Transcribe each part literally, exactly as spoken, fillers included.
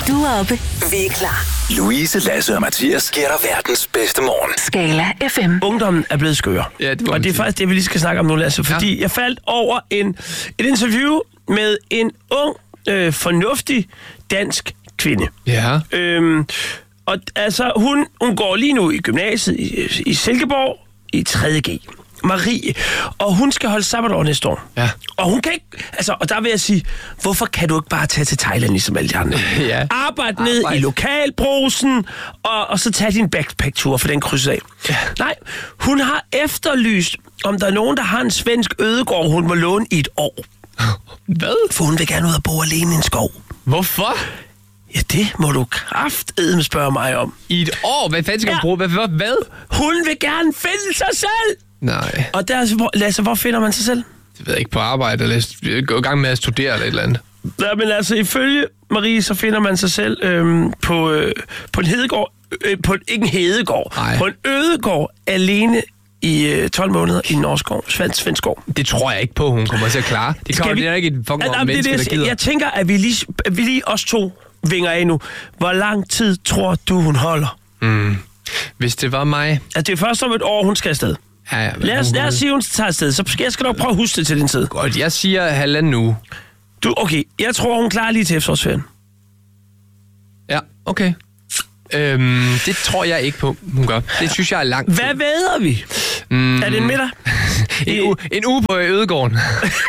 Du er oppe, vi er klar. Louise, Lasse og Mathias giver dig verdens bedste morgen. Skala F M. Ungdommen er blevet skør. Ja, det og det er faktisk det, vi lige skal snakke om nu, Lasse. Fordi ja. jeg faldt over en, et interview med en ung, øh, fornuftig dansk kvinde. Ja. Øhm, og altså, hun, hun går lige nu i gymnasiet i, i Silkeborg i tredje G. Marie. Og hun skal holde sabbatår næste år. Ja. Og hun kan ikke... Altså, og der vil jeg sige, hvorfor kan du ikke bare tage til Thailand ligesom alle de andre? Ja. Arbejde ned i lokalbrusen, og, og så tage din backpack-tur, for den krydser af. Ja. Nej, hun har efterlyst, om der er nogen, der har en svensk ødegård, hun må låne i et år. Hvad? For hun vil gerne ud og bo alene i en skov. Hvorfor? Ja, det må du kraftedeme spørge mig om. I et år? Hvad fanden skal hun Ja. bruge? Hvad, hvad? Hvad? Hun vil gerne finde sig selv! Nej. Og der, hvor, Lasse, hvor finder man sig selv? Det ved jeg ikke, på arbejde, eller gå i gang med at studere eller et eller andet. Ja, men altså, ifølge Marie, så finder man sig selv øhm, på, øh, på en hedegård, øh, på en, ikke en hedegård, Ej. på en ødegård alene i øh, tolv måneder i Norskov, svensk, svensk skov. Det tror jeg ikke på, hun kommer til at klare. Det kommer vi... det er ikke et fucking altså, menneske, det, der det, gider. jeg tænker, at vi lige, at vi lige os to vinger af nu. Hvor lang tid tror du, hun holder? Mm. Hvis det var mig... Altså, det er først om et år, hun skal afsted. Ja, ja, Lad os, lad os sige, hun tager afsted. Så skal jeg skal nok prøve at huske det til din tid. Godt, jeg siger halvanden uge. Du, okay, jeg tror, hun klarer lige til efterårsferien. Ja, okay. Øhm, det tror jeg ikke på, hun gør. Det synes jeg er langt. Hvad væder vi? Mm. Er det en middag? En, u- en uge på ødegården.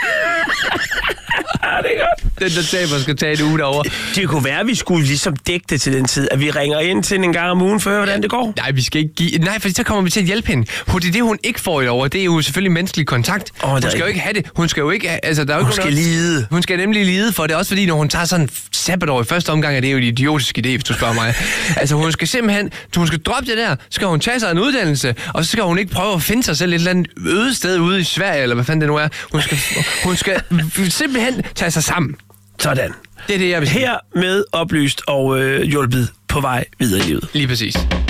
Ja, det er godt. Den, der taber, skal tage en uge derovre. Det kunne være, at vi skulle ligesom dække det til den tid, at vi ringer ind til en gang om ugen for at høre, hvordan det går. Nej, vi skal ikke give... Nej, for så kommer vi til at hjælpe hende. Hun, det, det, hun ikke får i over, det er jo selvfølgelig menneskelig kontakt. Oh, hun skal jo ikke have det. Hun skal jo ikke... Altså, der er jo Hun ikke skal noget... lide. Hun skal nemlig lide for det. Også fordi, når hun tager sådan sabbatår i første omgang, er det jo en idiotisk idé, hvis du spørger mig. Altså, hun skal simpelthen... Hun skal droppe det der. Så skal hun tage sig en uddannelse, og så skal hun ikke prøve at finde sig selv et eller andet øde sted ude i Sverige, eller hvad fanden det nu er. Hun skal, hun skal simpelthen tage sig sammen. Sådan. Det er det, jeg vil sige. Her med oplyst og øh, hjulpet på vej videre i livet. Lige præcis.